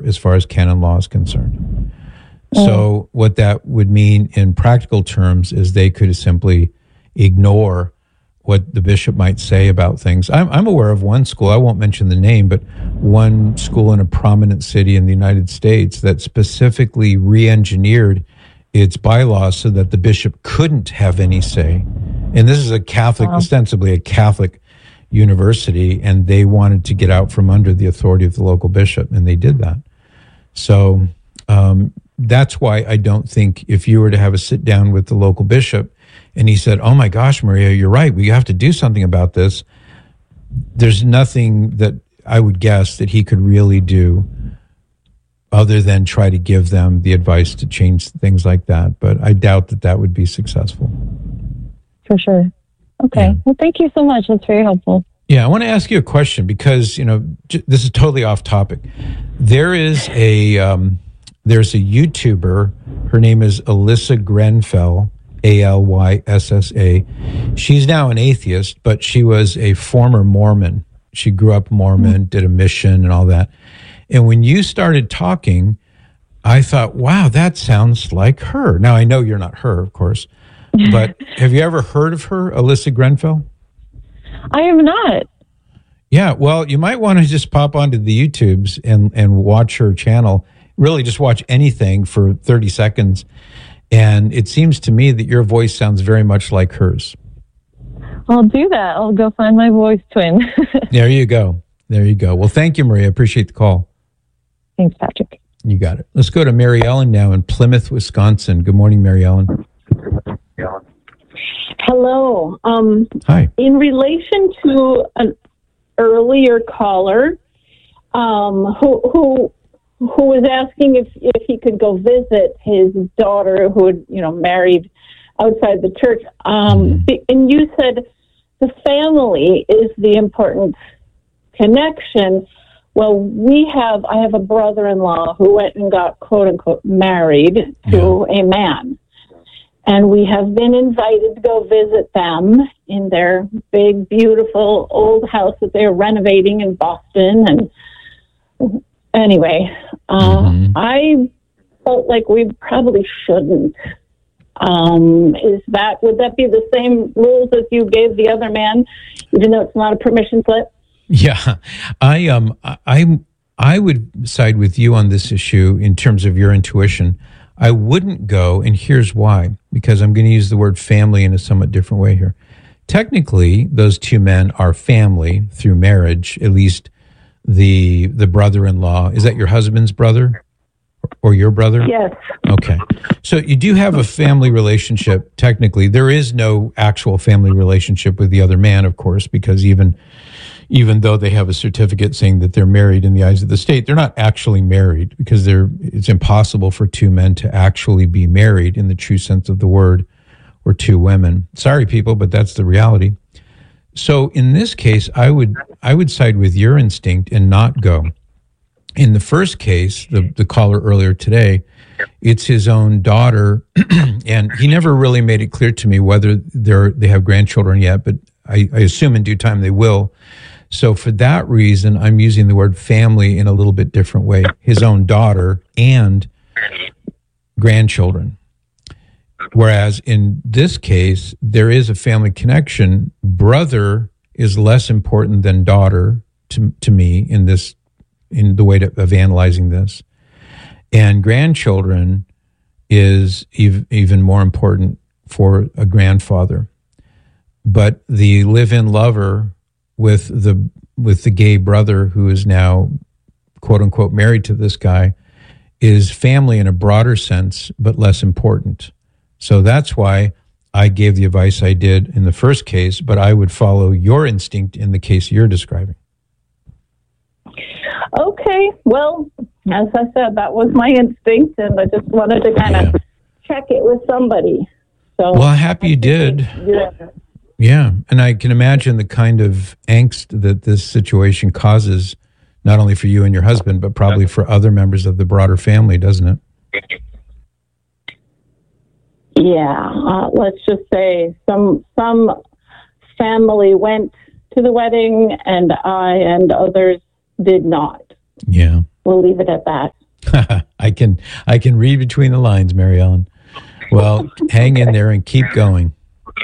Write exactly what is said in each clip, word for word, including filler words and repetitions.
as far as canon law is concerned. Mm. So what that would mean in practical terms is they could simply ignore what the bishop might say about things. I'm, I'm aware of one school, I won't mention the name, but one school in a prominent city in the United States that specifically re-engineered its bylaws so that the bishop couldn't have any say. And this is a Catholic, wow. ostensibly a Catholic university, and they wanted to get out from under the authority of the local bishop, and they did that. So um, that's why I don't think if you were to have a sit down with the local bishop and he said, oh my gosh, Maria, you're right, we have to do something about this, there's nothing that I would guess that he could really do other than try to give them the advice to change things like that. But I doubt that that would be successful. For sure. Okay. Yeah. Well, thank you so much. That's very helpful. Yeah, I want to ask you a question because, you know, j- this is totally off topic. There is a, um, there's a YouTuber, her name is Alyssa Grenfell, A L Y S S A. She's now an atheist, but she was a former Mormon. She grew up Mormon, mm-hmm. did a mission and all that. And when you started talking, I thought, wow, that sounds like her. Now, I know you're not her, of course, but have you ever heard of her, Alyssa Grenfell? I have not. Yeah, well, you might want to just pop onto the YouTubes and, and watch her channel. Really just watch anything for thirty seconds. And it seems to me that your voice sounds very much like hers. I'll do that. I'll go find my voice twin. There you go. There you go. Well, thank you, Maria. Appreciate the call. Thanks, Patrick. You got it. Let's go to Mary Ellen now in Plymouth, Wisconsin. Good morning, Mary Ellen. Hello. Um, Hi. In relation to an earlier caller um, who who who was asking if, if he could go visit his daughter who had, you know, married outside the church, um, mm. and you said the family is the important connection. Well, we have, I have a brother-in-law who went and got, quote unquote, married to yeah. a man. And we have been invited to go visit them in their big, beautiful old house that they're renovating in Boston. And anyway, uh, mm-hmm. I felt like we probably shouldn't. Um, is that, would that be the same rules as you gave the other man, even though it's not a permission slip? Yeah, I um I I would side with you on this issue in terms of your intuition. I wouldn't go, and here's why, because I'm going to use the word family in a somewhat different way here. Technically, those two men are family through marriage, at least the the brother-in-law. Is that your husband's brother or your brother? Yes. Okay. So you do have a family relationship, technically. There is no actual family relationship with the other man, of course, because even even though they have a certificate saying that they're married in the eyes of the state, they're not actually married because they're, it's impossible for two men to actually be married in the true sense of the word, or two women. Sorry, people, but that's the reality. So in this case, I would I would side with your instinct and not go. In the first case, the, the caller earlier today, it's his own daughter, and he never really made it clear to me whether they're they have grandchildren yet, but I, I assume in due time they will. So for that reason, I'm using the word family in a little bit different way. His own daughter and grandchildren. Whereas in this case, there is a family connection. Brother is less important than daughter to, to me in this, in the way to, of analyzing this. And grandchildren is ev- even more important for a grandfather. But the live-in lover with the with the gay brother who is now, quote unquote, married to this guy is family in a broader sense, but less important. So that's why I gave the advice I did in the first case, but I would follow your instinct in the case you're describing. Okay, well, as I said, that was my instinct, and I just wanted to kind of yeah. check it with somebody. So well, I'm happy you did. Yeah. Yeah, and I can imagine the kind of angst that this situation causes, not only for you and your husband, but probably for other members of the broader family, doesn't it? Yeah, uh, let's just say some some family went to the wedding, and I and others did not. Yeah, we'll leave it at that. I can I can read between the lines, Mary Ellen. Well, hang in there and keep going.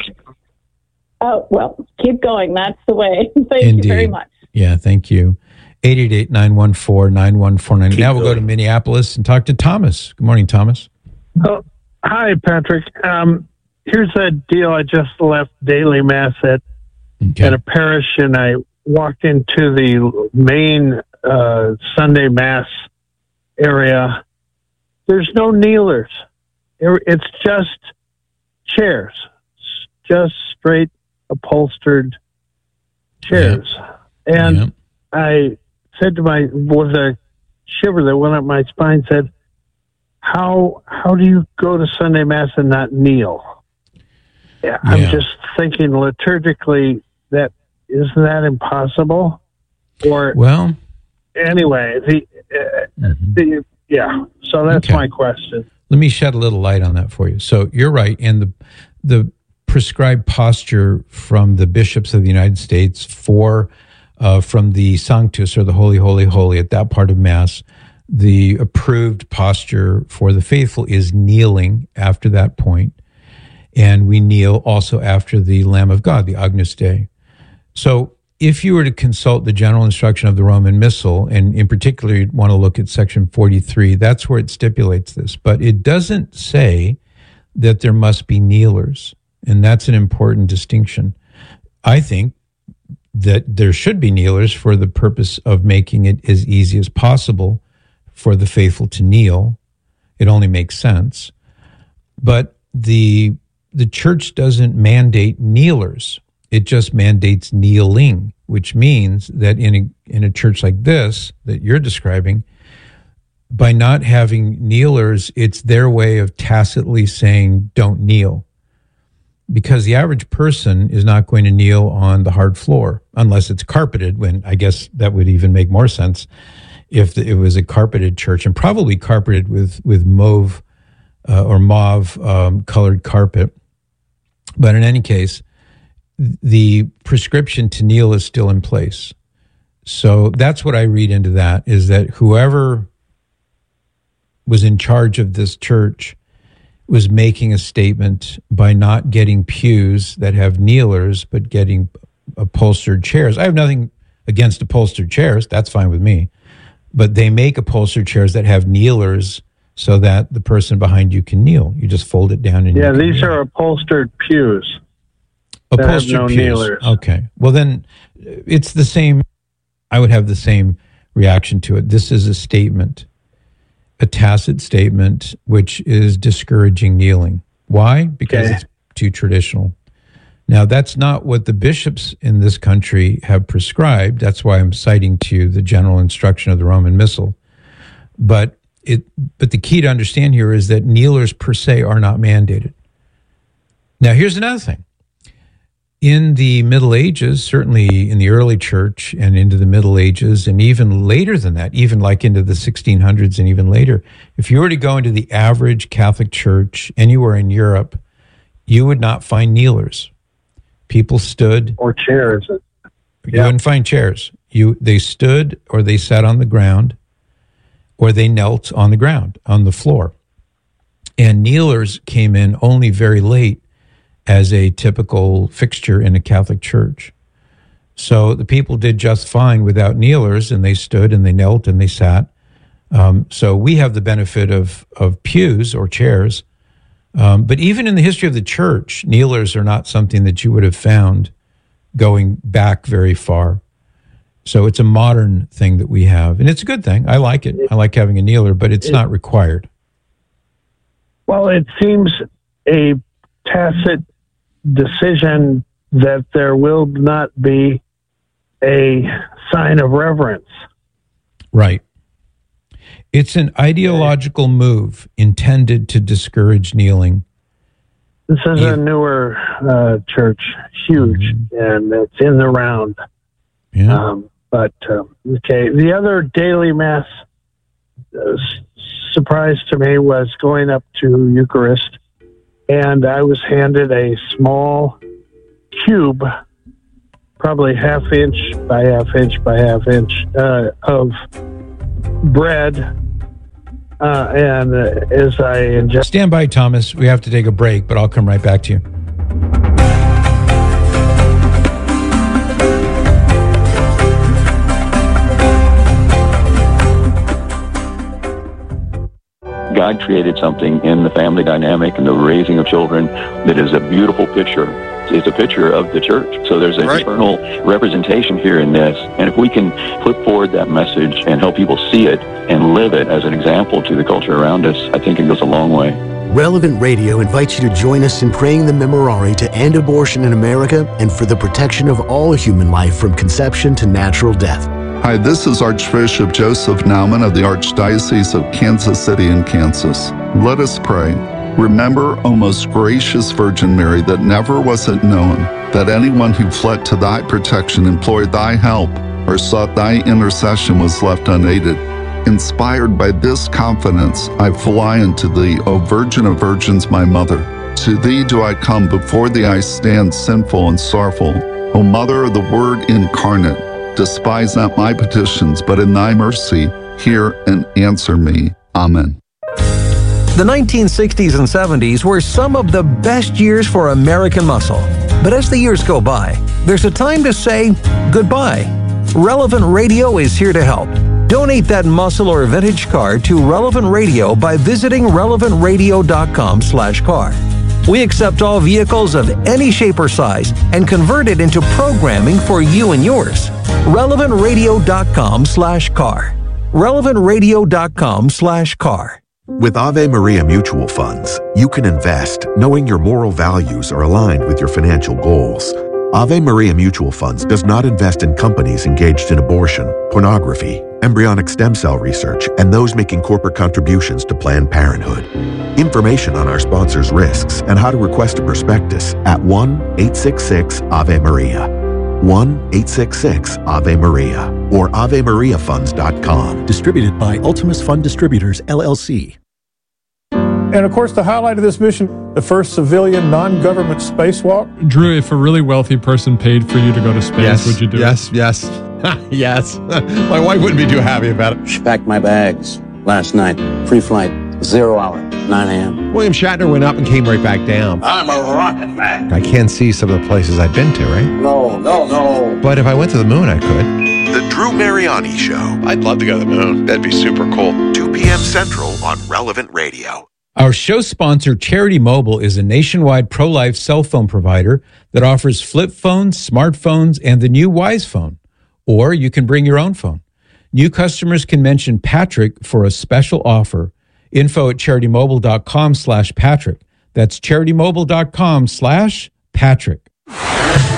Oh, well, keep going. That's the way. Thank Indeed. you very much. Yeah, thank you. eight eight eight, nine one four, nine one four nine. Now we'll go to Minneapolis and talk to Thomas. Good morning, Thomas. Oh, hi, Patrick. Um, here's a deal. I just left daily mass at, Okay. at a parish, and I walked into the main uh, Sunday mass area. There's no kneelers. It's just chairs, just straight upholstered chairs. Yep. And Yep. I said to my, with a shiver that went up my spine, said, how how do you go to Sunday Mass and not kneel? Yeah, I'm Yeah. just thinking liturgically, that isn't that impossible? Or Well, anyway, the, uh, mhm. the yeah. So that's Okay. my question. let me shed a little light on that for you. So you're right, and the the prescribed posture from the bishops of the United States for uh, from the Sanctus, or the Holy, Holy, Holy, at that part of Mass, the approved posture for the faithful is kneeling after that point, and we kneel also after the Lamb of God, the Agnus Dei. So if you were to consult the general instruction of the Roman Missal, and in particular you'd want to look at section forty-three, that's where it stipulates this. But it doesn't say that there must be kneelers, and that's an important distinction. I think that there should be kneelers for the purpose of making it as easy as possible for the faithful to kneel. It only makes sense. But the the church doesn't mandate kneelers. It just mandates kneeling, which means that in a, in a church like this that you're describing, by not having kneelers, it's their way of tacitly saying, don't kneel. Because the average person is not going to kneel on the hard floor unless it's carpeted, when I guess that would even make more sense if it was a carpeted church, and probably carpeted with, with mauve uh, or mauve um, colored carpet. But in any case, the prescription to kneel is still in place. So that's what I read into that, is that whoever was in charge of this church was making a statement by not getting pews that have kneelers, but getting upholstered chairs. I have nothing against upholstered chairs. That's fine with me. But they make upholstered chairs that have kneelers so that the person behind you can kneel. You just fold it down and Yeah, you can these kneel. are upholstered pews. Upholstered no pews. kneelers. Okay. Well, then it's the same. I would have the same reaction to it. This is a statement, a tacit statement, which is discouraging kneeling. Why? Because Okay. it's too traditional. Now, that's not what the bishops in this country have prescribed. That's why I'm citing to you the general instruction of the Roman Missal. But it, but the key to understand here is that kneelers per se are not mandated. Now, here's another thing. In the Middle Ages, certainly in the early church and into the Middle Ages, and even later than that, even like into the sixteen hundreds and even later, if you were to go into the average Catholic church anywhere in Europe, you would not find kneelers. People stood. Or chairs. You Yeah. wouldn't find chairs. You They stood, or they sat on the ground, or they knelt on the ground, on the floor. And kneelers came in only very late as a typical fixture in a Catholic church. So the people did just fine without kneelers, and they stood and they knelt and they sat. Um, so we have the benefit of, of pews or chairs. Um, but even in the history of the church, kneelers are not something that you would have found going back very far. So it's a modern thing that we have, and it's a good thing. I like it. I like having a kneeler, but it's not required. Well, it seems a tacit decision that there will not be a sign of reverence. Right. It's an ideological move intended to discourage kneeling. This is Yeah. a newer uh, church, huge, Mm-hmm. and it's in the round. Yeah. Um, but, uh, okay, the other daily mass uh, s- surprise to me was going up to Eucharist, and I was handed a small cube, probably half inch by half inch by half inch, uh, of bread, uh, and uh, as I ingest. Stand by, Thomas. We have to take a break, but I'll come right back to you. God created something in the family dynamic and the raising of children that is a beautiful picture. It's a picture of the church. So there's an right. eternal representation here in this. And if we can put forward that message and help people see it and live it as an example to the culture around us, I think it goes a long way. Relevant Radio invites you to join us in praying the Memorare to end abortion in America and for the protection of all human life from conception to natural death. Hi, this is Archbishop Joseph Naumann of the Archdiocese of Kansas City in Kansas. Let us pray. Remember, O most gracious Virgin Mary, that never was it known that anyone who fled to thy protection, implored thy help, or sought thy intercession was left unaided. Inspired by this confidence, I fly unto thee, O Virgin of Virgins, my Mother. To thee do I come, before thee I stand sinful and sorrowful. O Mother of the Word incarnate, despise not my petitions, but in thy mercy, hear and answer me. Amen. The nineteen sixties and seventies were some of the best years for American muscle. But as the years go by, there's a time to say goodbye. Relevant Radio is here to help. Donate that muscle or vintage car to Relevant Radio by visiting relevant radio dot com slash car. We accept all vehicles of any shape or size and convert it into programming for you and yours. relevant radio dot com slash car. relevant radio dot com slash car. With Ave Maria Mutual Funds, you can invest knowing your moral values are aligned with your financial goals. Ave Maria Mutual Funds does not invest in companies engaged in abortion, pornography, embryonic stem cell research, and those making corporate contributions to Planned Parenthood. Information on our sponsors' risks and how to request a prospectus at one eight six six Ave Maria. one eight six six Ave Maria or ave maria funds dot com. Distributed by Ultimus Fund Distributors, L L C. And of course, the highlight of this mission, the first civilian non-government spacewalk. Drew, if a really wealthy person paid for you to go to space, yes, would you do yes, it? Yes, yes, yes. My wife wouldn't be too happy about it. She packed my bags last night. Pre-flight, zero hour, nine a.m. William Shatner went up and came right back down. I'm a rocket man. I can't see some of the places I've been to, right? No, no, no. But if I went to the moon, I could. The Drew Mariani Show. I'd love to go to the moon. That'd be super cool. two p.m. Central on Relevant Radio. Our show sponsor, Charity Mobile, is a nationwide pro-life cell phone provider that offers flip phones, smartphones, and the new Wise Phone. Or you can bring your own phone. New customers can mention Patrick for a special offer. Info at charitymobile.com slash Patrick. That's charitymobile.com slash Patrick.